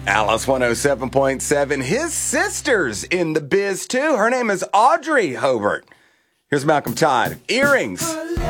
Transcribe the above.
Alice 107.7. His sister's in the biz, too. Her name is Audrey Hobart. Here's Malcolm Todd. Earrings.